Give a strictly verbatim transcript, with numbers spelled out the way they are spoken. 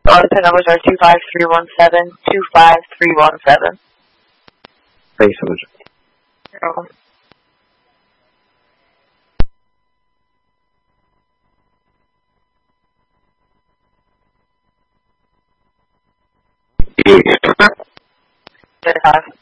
All the pin numbers are two five three one seven, two five three one seven. Thank you so much. You're welcome. thirty-five.